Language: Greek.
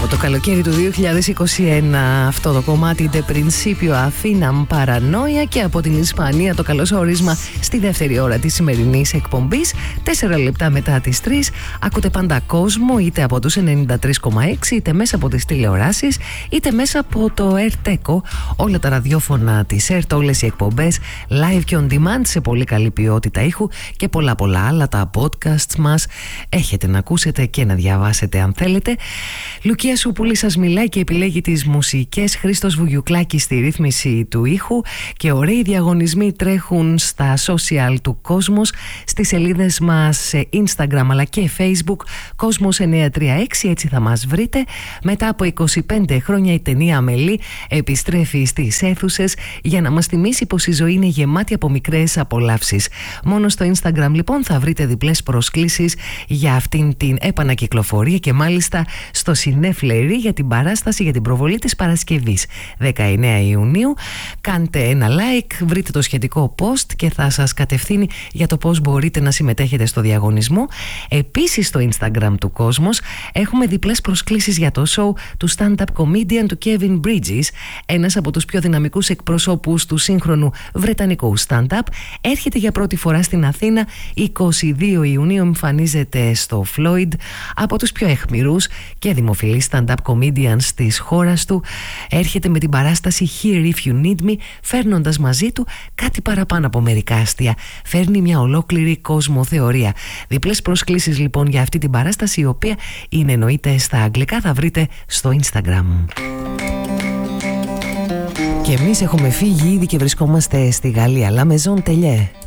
Από το καλοκαίρι του 2021 αυτό το κομμάτι De Principio Athinam Paranoia, και από την Ισπανία το καλωσόρισμα στη δεύτερη ώρα της σημερινής εκπομπής. 4 λεπτά μετά τις 3 ακούτε πάντα κόσμο, είτε από τους 93,6 είτε μέσα από τις τηλεοράσεις είτε μέσα από το ERTECO, όλα τα ραδιόφωνα της ΕΡΤ, όλες οι εκπομπές live και on demand σε πολύ καλή ποιότητα ήχου και πολλά άλλα. Τα podcasts μας έχετε να ακούσετε και να διαβάσετε αν θέλετε. Λουκία Σουπούλη σας μιλάει και επιλέγει τις μουσικές. Χρήστος Βουγιουκλάκης στη ρύθμιση του ήχου, και ωραίοι διαγωνισμοί τρέχουν στα social του Κόσμος, στις σελίδες μας σε Instagram αλλά και Facebook, Κόσμος 936, έτσι θα μας βρείτε. Μετά από 25 χρόνια η ταινία Αμελή επιστρέφει στις αίθουσες για να μας θυμίσει πως η ζωή είναι γεμάτη από μικρές απολαύσεις. Μόνο στο Instagram λοιπόν θα βρείτε διπλές προσκλήσεις για αυτήν την επανακυκλοφορία, και μάλιστα στο Σινέφλερι για την παράσταση για την προβολή της Παρασκευής 19 Ιουνίου. Κάντε ένα like, βρείτε το σχετικό post και θα σας κατευθύνει για το πώς μπορείτε να συμμετέχετε στο διαγωνισμό. Επίσης στο Instagram του Κόσμος έχουμε διπλές προσκλήσεις για το show του stand-up comedian του Kevin Bridges, ένας από τους πιο δυναμικούς εκπροσώπους του σύγχρονου βρετανικού stand-up. Έρχεται για πρώτη φορά στην Αθήνα 22 Ιουνίου, εμφανίζεται στο Floyd, από τους πιο αιχμηρούς και δημοφιλείς stand-up comedians της χώρας του. Έρχεται με την παράσταση Here If You Need Me, φέρνοντας μαζί του κάτι παραπάνω από μερικά αστεία. Φέρνει μια ολόκληρη κοσμοθεωρία. Διπλές προσκλήσεις λοιπόν για αυτή την παράσταση, η οποία είναι εννοείται στα αγγλικά, θα βρείτε στο Instagram. Και εμείς έχουμε φύγει ήδη και βρισκόμαστε στη Γαλλία. La Maison Tellier.